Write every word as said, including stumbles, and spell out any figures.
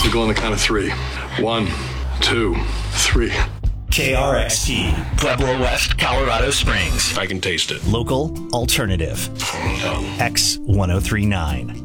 We go on the count of three. One, two, three. K R X T, Pueblo West, Colorado Springs. I can taste it. Local alternative. X ten thirty-nine.